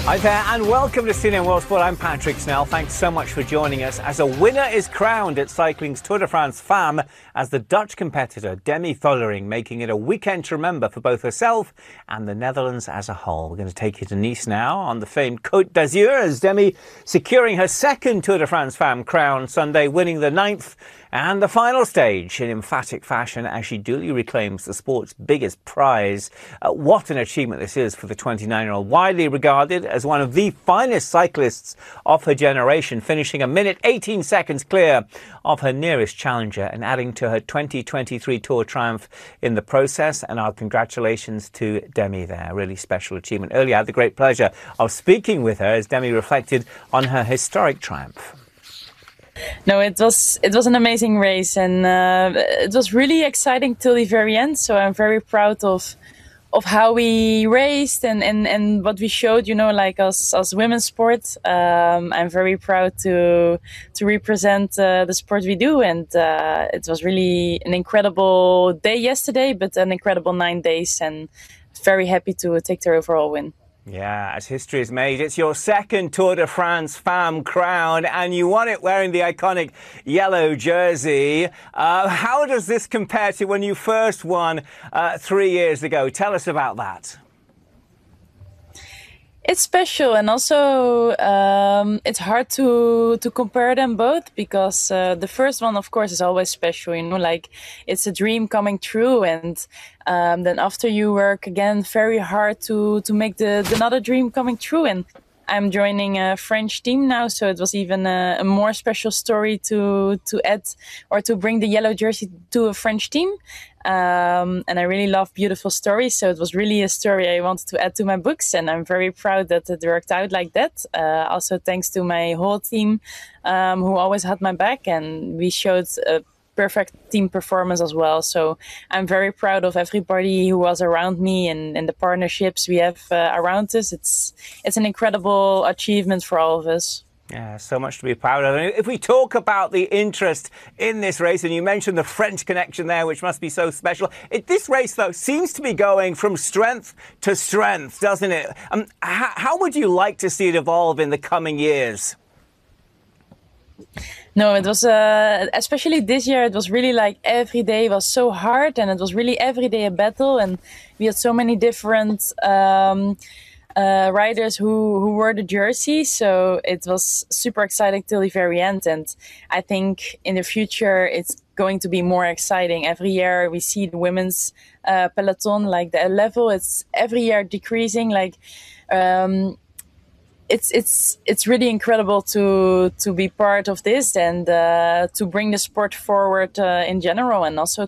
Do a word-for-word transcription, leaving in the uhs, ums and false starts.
Hi there and welcome to C N N World Sport. I'm Patrick Snell. Thanks so much for joining us as a winner is crowned at cycling's Tour de France Femmes as the Dutch competitor Demi Vollering, making it a weekend to remember for both herself and the Netherlands as a whole. We're going to take you to Nice now on the famed Côte d'Azur as Demi securing her second Tour de France Femmes crown Sunday, winning the ninth and the final stage in emphatic fashion as she duly reclaims the sport's biggest prize. Uh, what an achievement this is for the twenty-nine-year-old, widely regarded as one of the finest cyclists of her generation, finishing a minute eighteen seconds clear of her nearest challenger and adding to her twenty twenty-three Tour triumph in the process. And our congratulations to Demi there. A really special achievement. Earlier I had the great pleasure of speaking with her as Demi reflected on her historic triumph. No, it was it was an amazing race, and uh, it was really exciting till the very end. So I'm very proud of of how we raced and, and, and what we showed. You know, like us as women's sport. Um, I'm very proud to to represent uh, the sport we do, and uh, it was really an incredible day yesterday, but an incredible nine days, and very happy to take the overall win. Yeah, as history is made, it's your second Tour de France Femmes crown, and you won it wearing the iconic yellow jersey. Uh, how does this compare to when you first won uh, three years ago? Tell us about that. It's special, and also um, it's hard to to compare them both, because uh, the first one, of course, is always special. You know, like it's a dream coming true, and um, then after you work again very hard to to make the, the another dream coming true. And I'm joining a French team now, so it was even a, a more special story to to add or to bring the yellow jersey to a French team. Um, and I really love beautiful stories, so it was really a story I wanted to add to my books, and I'm very proud that it worked out like that. Uh, also thanks to my whole team, um, who always had my back, and we showed a perfect team performance as well. So I'm very proud of everybody who was around me, and, and the partnerships we have uh, around us. It's it's an incredible achievement for all of us. Yeah, so much to be proud of. And if we talk about the interest in this race, and you mentioned the French connection there, which must be so special. It, this race, though, seems to be going from strength to strength, doesn't it? Um, how, how would you like to see it evolve in the coming years? No, it was, uh, especially this year, it was really like every day was so hard, and it was really every day a battle. And we had so many different um, uh, riders who, who wore the jersey. So it was super exciting till the very end. And I think in the future, it's going to be more exciting. Every year we see the women's uh, peloton, like the level, it's every year decreasing. Like, um, It's it's it's really incredible to to be part of this, and uh, to bring the sport forward uh, in general, and also